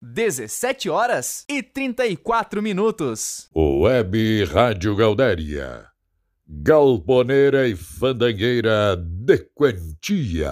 17h34. Web Rádio Gaudéria. Galponeira e fandangueira de quantia.